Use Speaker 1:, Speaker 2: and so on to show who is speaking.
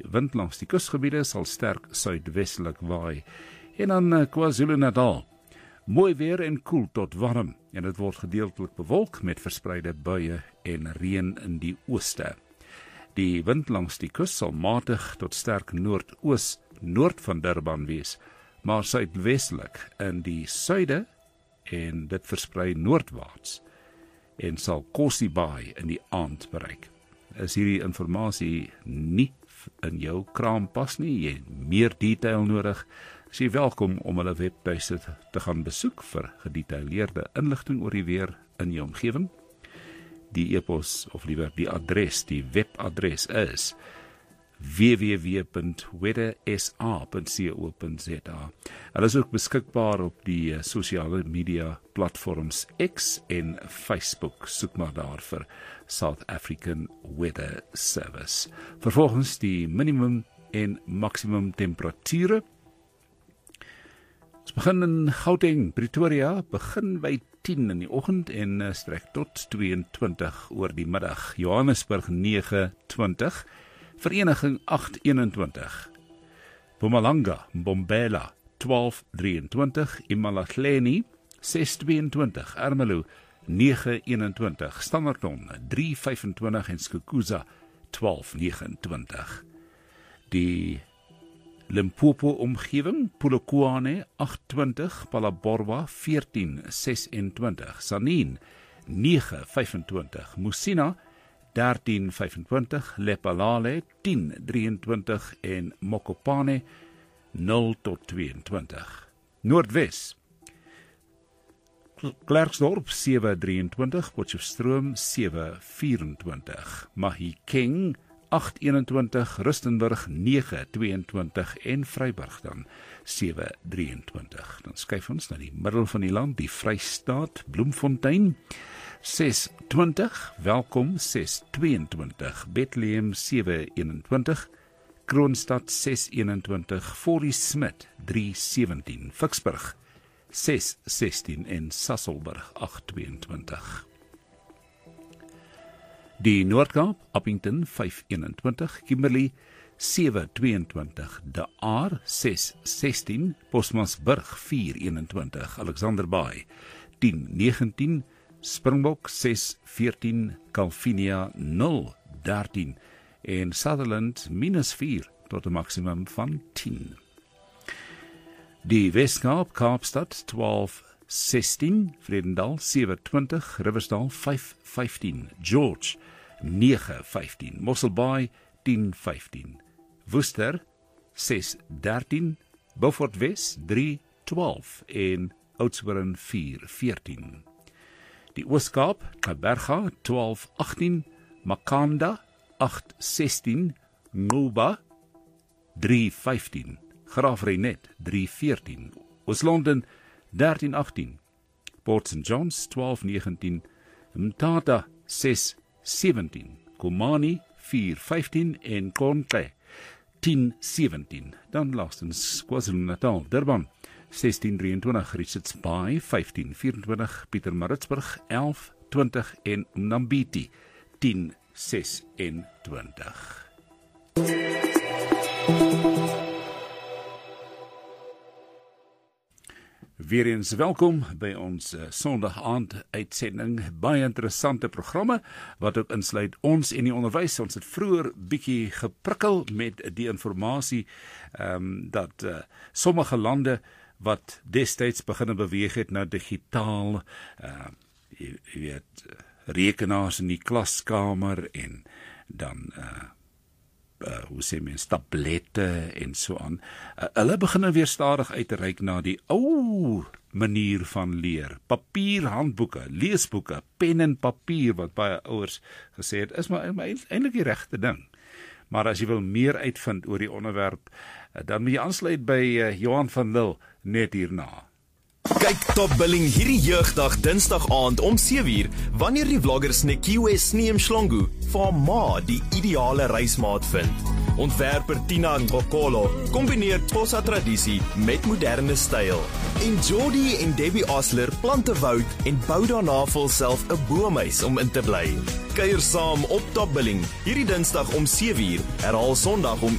Speaker 1: wind langs die kusgebiede sal sterk suidwestelik waai. En dan KwaZulu-Natal. Mooi weer en koel tot warm, en dit word gedeeltelik bewolk met verspreide buie en reën in die ooste. Die wind langs die kus sal matig tot sterk noord van Durban wees, maar suidwestelik in die suide en dit versprei noordwaarts en sal Kosi Baai in die aand bereik. Is hierdie informasie nie in jou kraam pas nie, jy het meer detail nodig, is jy welkom om hulle webtuiste te gaan besoek vir gedetailleerde inligting oor die weer in jou omgewing. Die e-pos, of liewer die webadres is www.weathersa.co.za. Hulle is ook beskikbaar op die sosiale media platforms X en Facebook. Soek maar daar vir South African Weather Service. Vervolgens die minimum en maximum temperature. Ons begin in Gauteng, Pretoria, begin by 10 in die oggend en strek tot 22 oor die middag. Johannesburg 29, Vereniging 8:21, Mpumalanga, Mbombela 12:23, Imalahleni 6:22, Ermelo 9:21, Standerton 3:25 en Skukuza 12:29. Die Limpopo omgewing, Polokwane 8:20, Phalaborwa 14:26, Sanin 9:25, Musina 13:25, Lephalale 10:23 en Mokopane 0-22. Noordwes, Klerksdorp 7:23, Potchefstroom 7:24, Mahikeng 8:21, Rustenburg 9:22 en Vryburg dan 7:23. Dan skuif ons na die middel van die land, die Vrystaat, Bloemfontein 6:20, Welkom 6:22, Bethlehem 7:21, Kroonstad 6:21, Fourie Smit 3:17, Vicksburg 6:16 en Sasolburg 8:22. Die Noord-Kaap, Appington 5:21, Kimberley 7:22, De Aar 6:16, Bosmansburg 4:21, Alexander Bay 10:19, Springbok 6:14, Calvinia 0:13 en Sutherland -4 tot 'n maksimum van 10. Die Wes-Kaap, Kaapstad 12:16, Vredendal 7:20, Riversdal 5:15, George 9:15, Mossel Bay 10:15, Worcester 6:13, Beaufort Wes 3:12 en Oudtshoorn 4:14. Die Oos-Kaap, Kaapberga 12:18, Makanda 8:16, Nguba 3:15, Graafrenet 3:14, Oos-London 13:18, Port St. John's 12:19, Mthatha 6:17, Komani 4:15 en Konke 10:17. Dan laastens KwaZulu-Natal, Durban 16:23, Richards Bay 15:24, Pietermaritzburg 11:20 en Mnambiti 10:26. Weer eens welkom by ons Sondag aand uitsending. Baie interessante programme wat ook insluit ons en die onderwys. Ons het vroeër bietjie geprikkel met die informasie dat sommige lande wat destyds begin beweeg het na digitaal, jy weet, rekenaars in die klaskamer en dan hoe sê mens, tablette en so aan. Hulle begin weer stadig uit te reik na die ou manier van leer. Papierhandboeke, leesboeke, pen en papier, wat baie ouers gesê het, is maar eintlik die regte ding. Maar as jy wil meer uitvind oor die onderwerp, dan moet jy aansluit by Johan van Lille net hierna.
Speaker 2: Kyk Top Billing hierdie jeugdag Dinsdag aand om 7:00 wanneer die vloggers Nekiwe Sneemshlongu vir ma die ideale reismaat vind. Ontwerper Tina Ngokolo kombineer Xhosa tradisie met moderne styl. En Jody en Debbie Osler plant 'n woud en bou daarna volself 'n boomhuis om in te bly. Kuier saam op Top Billing hierdie Dinsdag om 7:00, herhaal Sondag om